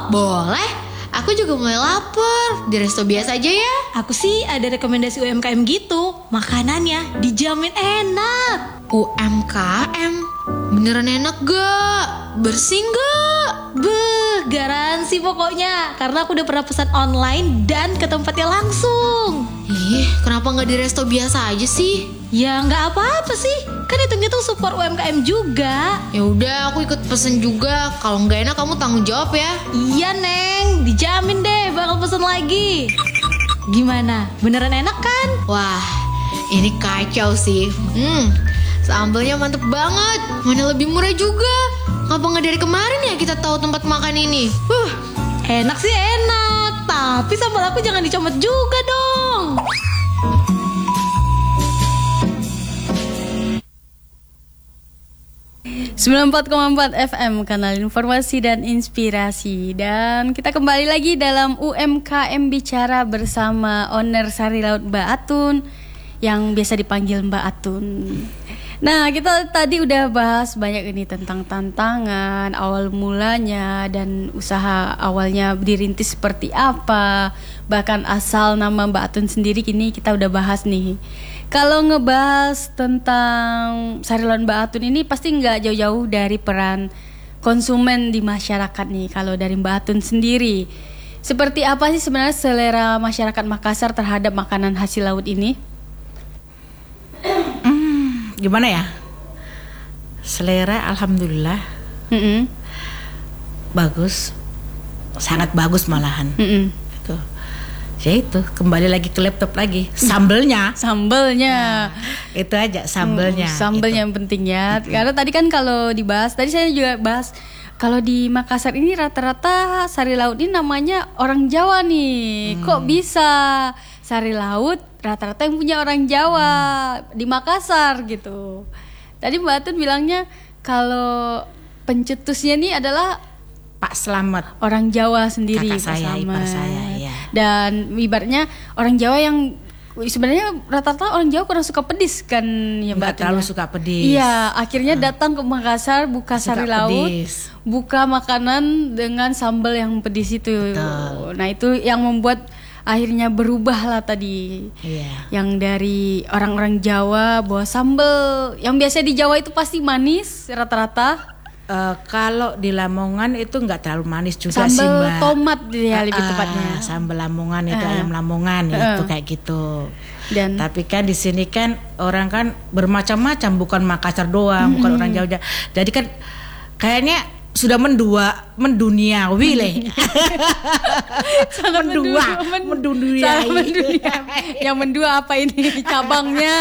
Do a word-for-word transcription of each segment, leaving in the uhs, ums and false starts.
Boleh, aku juga mulai lapar. Di resto biasa aja ya. Aku sih ada rekomendasi U M K M gitu. Makanannya dijamin enak. U M K M? Beneran enak gak? Bersih gak? Beuh, garansi pokoknya. Karena aku udah pernah pesan online dan ke tempatnya langsung. Ih, kenapa gak di resto biasa aja sih? Ya nggak apa-apa sih. Kan hitungnya tuh support U M K M juga. Ya udah, aku ikut pesen juga. Kalau nggak enak kamu tanggung jawab ya. Iya Neng, dijamin deh bakal pesen lagi. Gimana? Beneran enak kan? Wah, ini kacau sih. Hmm, sambalnya mantep banget. Mana lebih murah juga. Ngapa nggak dari kemarin ya kita tahu tempat makan ini? Huh, enak sih enak. Tapi sambal aku jangan dicomot juga dong. sembilan puluh empat koma empat F M, kanal informasi dan inspirasi. Dan kita kembali lagi dalam U M K M Bicara bersama owner Sari Laut Mbak Atun, yang biasa dipanggil Mbak Atun. Nah, kita tadi udah bahas banyak ini tentang tantangan, awal mulanya, dan usaha awalnya dirintis seperti apa. Bahkan asal nama Mbak Atun sendiri kini kita udah bahas nih. Kalau ngebahas tentang Sari Laut Mbak Atun ini pasti nggak jauh-jauh dari peran konsumen di masyarakat nih. Kalau dari Mbak Atun sendiri, seperti apa sih sebenarnya selera masyarakat Makassar terhadap makanan hasil laut ini? Hmm, gimana ya? Selera alhamdulillah Mm-mm. bagus, sangat bagus malahan. Mm-mm. Gitu. Ya itu, kembali lagi ke laptop lagi. Sambelnya. Sambelnya. Nah, itu aja sambelnya. Hmm, sambelnya gitu. yang penting ya. Karena tadi kan kalau dibahas, tadi saya juga bahas kalau di Makassar ini rata-rata sari laut ini namanya orang Jawa nih. Hmm. Kok bisa sari laut rata-rata yang punya orang Jawa hmm. di Makassar gitu. Tadi Mbak Atun bilangnya kalau pencetusnya nih adalah Pak Slamet, orang Jawa sendiri, kakak saya, ipar saya, ya. Dan ibaratnya orang Jawa yang sebenarnya rata-rata orang Jawa kurang suka pedis kan ya Mbak. Nggak terlalu suka pedis. Iya, akhirnya hmm. datang ke Makassar buka suka sari laut, pedis. buka makanan dengan sambal yang pedis itu. Betul. Nah itu yang membuat akhirnya berubah lah tadi. Iya. Yang dari orang-orang Jawa bawa sambal yang biasa di Jawa itu pasti manis rata-rata. Uh, kalau di Lamongan itu nggak terlalu manis juga sambal sih Mbak. tomat dia Uh, lebih uh, tepatnya. Sambal Lamongan itu Uh. ayam Lamongan Uh. itu kayak gitu. Dan tapi kan di sini kan orang kan bermacam-macam, bukan Makassar doang, Mm-hmm. bukan orang Jawa. Jadi kan kayaknya sudah mendua, menduniawi leh. sangat mendua, men- menduniai. sangat mendunia. Yang mendua apa ini cabangnya?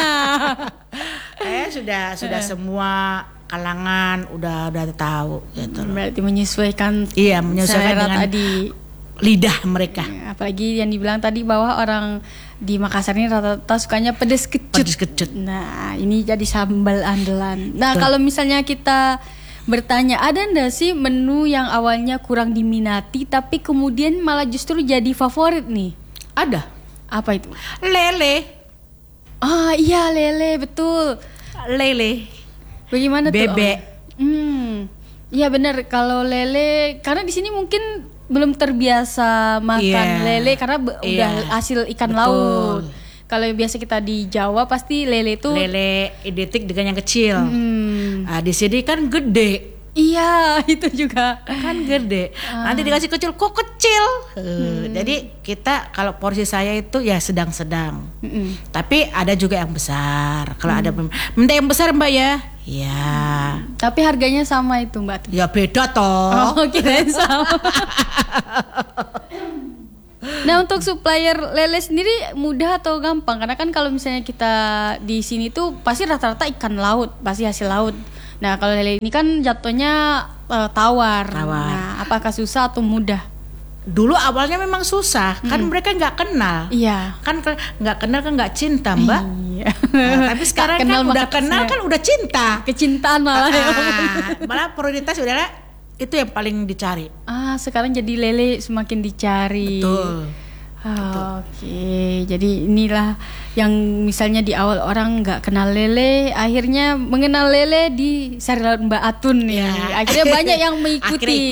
Eh sudah sudah semua kalangan udah udah tahu gitu loh. Berarti menyesuaikan. Iya, menyesuaikan selera dengan tadi lidah mereka. Apalagi yang dibilang tadi bahwa orang di Makassar ini rata-rata sukanya pedas kecut. Pedas kecut. Nah, ini jadi sambal andalan. Nah, Betul. kalau misalnya kita bertanya, ada nggak sih menu yang awalnya kurang diminati tapi kemudian malah justru jadi favorit nih? Ada. Apa itu? Lele. Ah, iya lele, betul. Lele. Bagaimana tuh? Bebek. Oh. Hmm. Iya benar, kalau lele karena di sini mungkin belum terbiasa makan Yeah. lele karena be- udah Yeah. hasil ikan Betul. laut. Kalau biasa kita di Jawa pasti lele itu Lele identik dengan yang kecil. Hmm. Nah, di sini kan gede. Iya, itu juga. Kan gede. Nanti dikasih kecil, kok kecil? Uh, Jadi kita kalau porsi saya itu ya sedang-sedang. Mm-mm. Tapi ada juga yang besar. Kalau ada minta yang besar Mbak ya. Ya. Tapi harganya sama itu Mbak. Ya beda toh. Oh, kirain sama. Nah, untuk supplier lele sendiri mudah atau gampang? Karena kan kalau misalnya kita di sini tuh pasti rata-rata ikan laut, pasti hasil laut. Nah, kalau lele ini kan jatuhnya uh, tawar. Tawar. Nah, apakah susah atau mudah? Dulu awalnya memang susah, kan mereka nggak kenal. Iya. Kan ke- nggak kenal kan nggak cinta Mbak. Iya. Nah, tapi sekarang Tak kenal kan udah maka kenal saya- kan udah cinta. Kecintaan malah. ya. Ah, malah prioritas udahlah itu yang paling dicari. Ah, sekarang jadi lele semakin dicari. Betul. Ah, Oke, jadi inilah yang misalnya di awal orang nggak kenal lele, akhirnya mengenal lele di Sari Laut Mbak Atun ya. Ya. Akhirnya banyak yang Akhirnya mengikuti. ikut.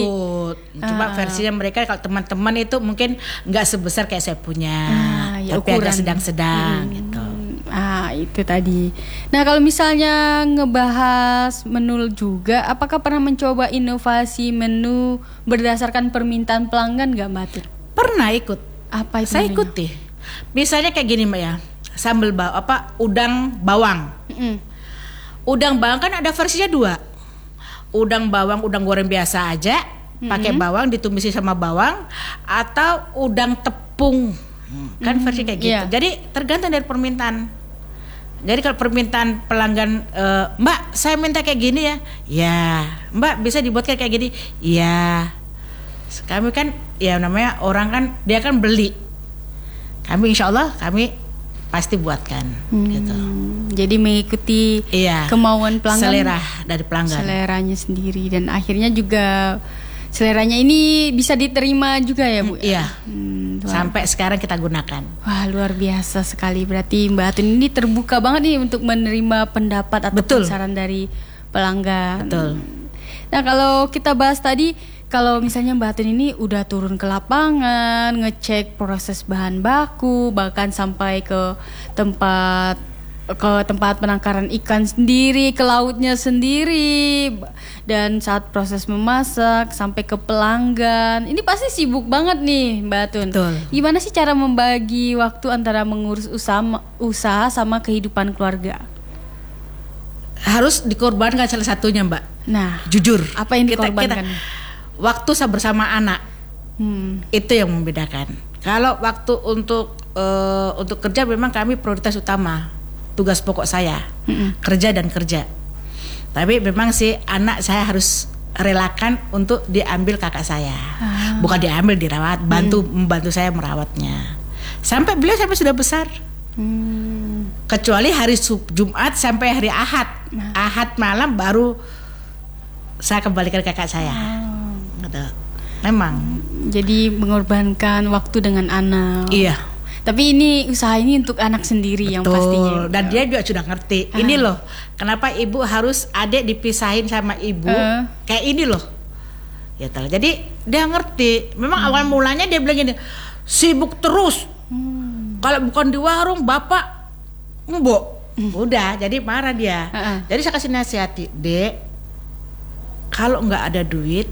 ikut. Cuma Ah. versinya mereka kalau teman-teman itu mungkin nggak sebesar kayak saya punya, Ah, ya, tapi agak ukuran. sedang-sedang gitu. Ah, itu tadi. Nah, kalau misalnya ngebahas menu juga, apakah pernah mencoba inovasi menu berdasarkan permintaan pelanggan nggak, Mbak Atun? Pernah ikut. Apa itu? Saya menunya? ikuti. Misalnya kayak gini Mbak ya, sambal bawang apa udang bawang. Mm-mm. Udang bawang kan ada versinya dua. Udang bawang, udang goreng biasa aja, pakai bawang ditumisi sama bawang, atau udang tepung, kan versi kayak gitu. iya. Jadi tergantung dari permintaan. Jadi kalau permintaan pelanggan, e, Mbak, saya minta kayak gini ya, ya. Mbak bisa dibuat kayak gini, ya. Kami kan, ya namanya orang kan dia kan beli. Kami insya Allah kami pasti buatkan, gitu. Hmm, jadi mengikuti Iya. kemauan pelanggan, Selera dari pelanggan. seleranya sendiri, dan akhirnya juga seleranya ini bisa diterima juga ya, Bu? Iya. Hmm, luar- Sampai sekarang kita gunakan. Wah, luar biasa sekali. Berarti Mbak Atun ini terbuka banget nih untuk menerima pendapat atau Betul. saran dari pelanggan. Betul. Nah, kalau kita bahas tadi, kalau misalnya Mbak Atun ini udah turun ke lapangan, ngecek proses bahan baku, bahkan sampai ke tempat ke tempat penangkaran ikan sendiri, ke lautnya sendiri, dan saat proses memasak sampai ke pelanggan, ini pasti sibuk banget nih Mbak Atun. Betul. Gimana sih cara membagi waktu antara mengurus usaha, usaha sama kehidupan keluarga? Harus dikorbankan salah satunya, Mbak. Nah, Jujur. apa yang Kita- dikorbankan? kita- waktu saya bersama anak Hmm. itu yang membedakan. Kalau waktu untuk eh, untuk kerja memang kami prioritas utama. Tugas pokok saya Mm-mm. kerja dan kerja. Tapi memang sih anak saya harus relakan untuk diambil kakak saya. Ah. Bukan diambil, dirawat, bantu membantu saya merawatnya. Sampai beliau sampai sudah besar. Hmm. Kecuali hari Sub- Jumat sampai hari Ahad. Ahad malam baru saya kembalikan kakak saya. Gitu. Memang. Jadi mengorbankan waktu dengan anak. Iya. Tapi ini usaha ini untuk anak sendiri yang Betul. pastinya. Dan dia juga sudah ngerti. Ini loh, kenapa ibu harus adik dipisahin sama ibu? Ah. Kayak ini loh. Ya telah. Jadi dia ngerti. Memang awal mulanya dia bilang gini, sibuk terus. Kalau bukan di warung, bapak mbok. Udah, jadi marah dia. Ah. Jadi saya kasih nasihati, Dek, kalau nggak ada duit,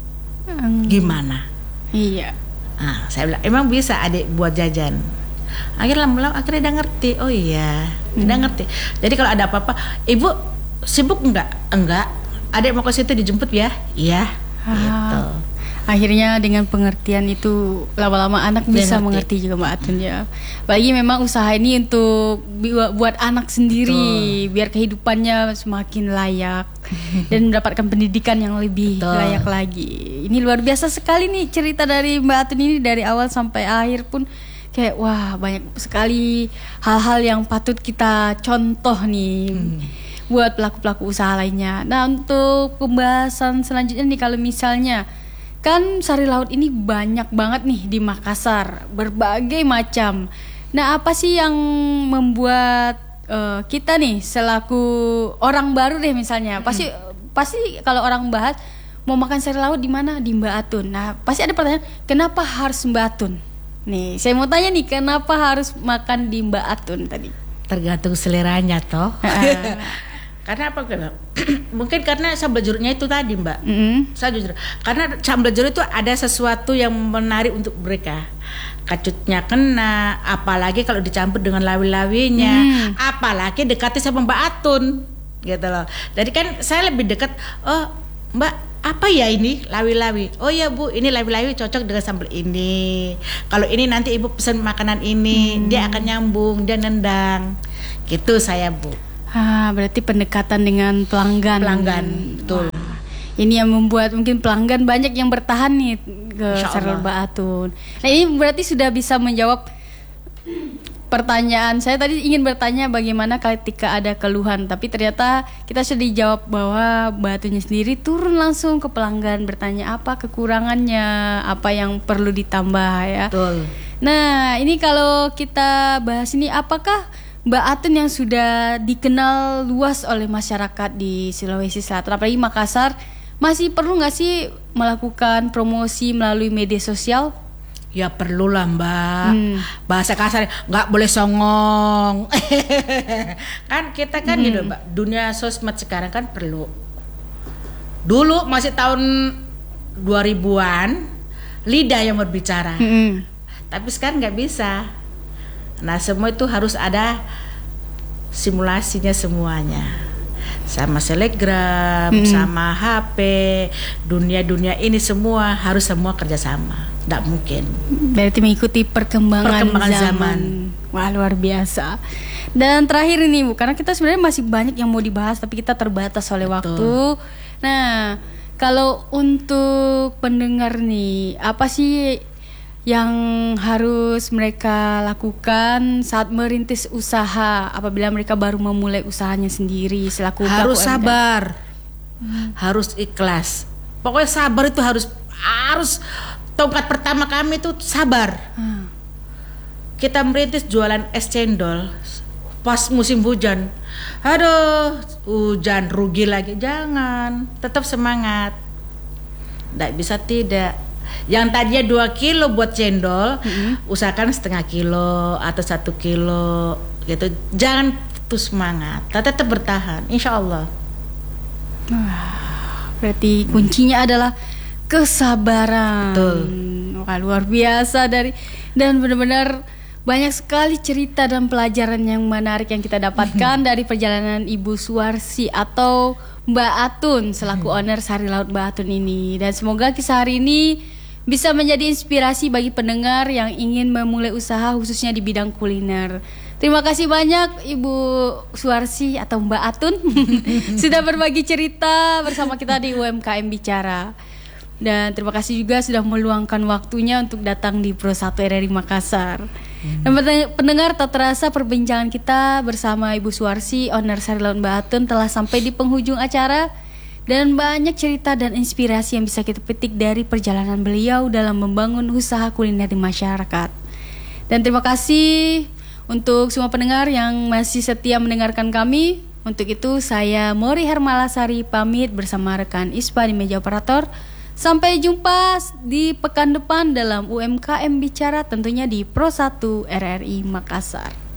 Hmm. gimana? Iya. Nah, saya bilang emang bisa adik buat jajan. Akhirnya lama-lama akhirnya dia ngerti. Oh iya, dia ngerti. Jadi kalau ada apa-apa, ibu sibuk enggak? Enggak. Adik mau ke situ dijemput ya? Iya. Gitu. Akhirnya dengan pengertian itu lama-lama anak Dia bisa ngerti. mengerti juga Mbak Atun ya. Apalagi memang usaha ini untuk bi- buat anak sendiri, biar kehidupannya semakin layak dan mendapatkan pendidikan yang lebih Betul. layak lagi. Ini luar biasa sekali nih cerita dari Mbak Atun ini, dari awal sampai akhir pun kayak wah, banyak sekali hal-hal yang patut kita contoh nih. Buat pelaku-pelaku usaha lainnya. Nah, untuk pembahasan selanjutnya nih, kalau misalnya kan sari laut ini banyak banget nih di Makassar, berbagai macam. Nah, apa sih yang membuat eh, kita nih selaku orang baru deh misalnya, pasti pasti kalau orang bahas mau makan sari laut di mana, di Mbak Atun. Nah, pasti ada pertanyaan, kenapa harus Mbak Atun? Nih, saya mau tanya nih, kenapa harus makan di Mbak Atun tadi? Tergantung seleranya toh. Karena apa enggak? Mungkin karena sambal jeruknya itu tadi, Mbak. Mm-mm. Saya jujur, karena sambal jeruk itu ada sesuatu yang menarik untuk mereka. Kacutnya kena, apalagi kalau dicampur dengan lawi-lawinya, Hmm. apalagi dekati sama Mbak Atun, gitu loh. Jadi kan saya lebih dekat. Oh, Mbak, apa ya ini lawi-lawi? Oh ya Bu, ini lawi-lawi cocok dengan sambal ini. Kalau ini nanti Ibu pesan makanan ini, dia akan nyambung, dia nendang. Gitu saya Bu. Ah, berarti pendekatan dengan pelanggan. Pelanggan, betul. Wah, ini yang membuat mungkin pelanggan banyak yang bertahan nih ke Insya Sari Laut Allah. Mbak Atun. Nah, ini berarti sudah bisa menjawab pertanyaan saya tadi. Ingin bertanya bagaimana ketika ada keluhan, tapi ternyata kita sudah dijawab bahwa Mbak Atunnya sendiri turun langsung ke pelanggan, bertanya apa kekurangannya, apa yang perlu ditambah ya. Betul. Nah, ini kalau kita bahas ini, apakah Mbak Atun yang sudah dikenal luas oleh masyarakat di Sulawesi Selatan, apalagi Makassar, masih perlu nggak sih melakukan promosi melalui media sosial? Ya perlu lah Mbak. Hmm. Bahasa kasar nggak boleh songong. Kan kita kan Hmm. gitu Mbak. Dunia sosmed sekarang kan perlu. Dulu masih tahun dua ribuan lidah yang berbicara. Mm-mm. Tapi sekarang nggak bisa. Nah semua itu harus ada simulasinya semuanya. Sama Telegram, Mm-mm. sama H P, dunia-dunia ini semua harus semua kerjasama. Nggak mungkin. Berarti mengikuti perkembangan, Perkembangan zaman. zaman. Wah, luar biasa. Dan terakhir ini Bu, karena kita sebenarnya masih banyak yang mau dibahas tapi kita terbatas oleh Betul. waktu. Nah, kalau untuk pendengar nih, apa sih yang harus mereka lakukan saat merintis usaha apabila mereka baru memulai usahanya sendiri selaku Harus pelaku U M K M? sabar, harus ikhlas. Pokoknya sabar itu harus harus tongkat pertama kami itu sabar. Hmm. Kita merintis jualan es cendol pas musim hujan. Aduh, hujan rugi lagi. Jangan, tetap semangat. Nggak bisa tidak. Yang tadinya dua kilo buat cendol, Mm-hmm. usahakan setengah kilo atau satu kilo gitu. Jangan putus semangat, tetap bertahan, insya Allah. Berarti kuncinya adalah kesabaran. Betul. Wah, luar biasa dari dan benar-benar banyak sekali cerita dan pelajaran yang menarik yang kita dapatkan dari perjalanan Ibu Suwarsi atau Mbak Atun selaku owner Sari Laut Mbak Atun ini. Dan semoga kisah hari ini bisa menjadi inspirasi bagi pendengar yang ingin memulai usaha khususnya di bidang kuliner. Terima kasih banyak Ibu Suwarsi atau Mbak Atun sudah berbagi cerita bersama kita di U M K M Bicara. Dan terima kasih juga sudah meluangkan waktunya untuk datang di Pro satu R R I Makassar. Dan pendengar, tak terasa perbincangan kita bersama Ibu Suwarsi, owner Sari Laut Mbak Atun telah sampai di penghujung acara. Dan banyak cerita dan inspirasi yang bisa kita petik dari perjalanan beliau dalam membangun usaha kuliner di masyarakat. Dan terima kasih untuk semua pendengar yang masih setia mendengarkan kami. Untuk itu saya Mori Hermalasari pamit bersama rekan Ispa di meja operator. Sampai jumpa di pekan depan dalam U M K M Bicara tentunya di Pro satu R R I Makassar.